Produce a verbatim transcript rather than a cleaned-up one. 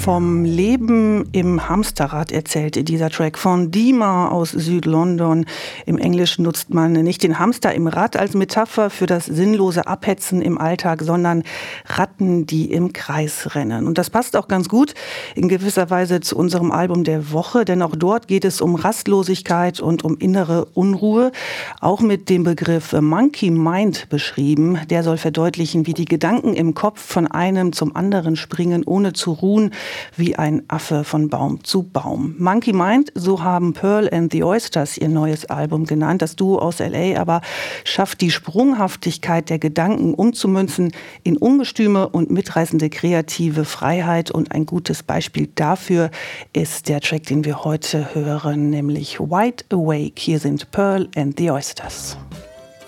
Vom Leben im Hamsterrad erzählt dieser Track von Dima aus Südlondon. Im Englischen nutzt man nicht den Hamster im Rad als Metapher für das sinnlose Abhetzen im Alltag, sondern Ratten, die im Kreis rennen. Und das passt auch ganz gut in gewisser Weise zu unserem Album der Woche, denn auch dort geht es um Rastlosigkeit und um innere Unruhe, auch mit dem Begriff Monkey Mind beschrieben. Der soll verdeutlichen, wie die Gedanken im Kopf von einem zum anderen springen, ohne zu ruhen, wie ein Affe von Baum zu Baum. Monkey Mind, so haben Pearl and the Oysters ihr neues Album genannt. Das Duo aus L A aber schafft die Sprunghaftigkeit der Gedanken umzumünzen in ungestüme und mitreißende kreative Freiheit. Und ein gutes Beispiel dafür ist der Track, den wir heute hören, nämlich Wide Awake. Hier sind Pearl and the Oysters.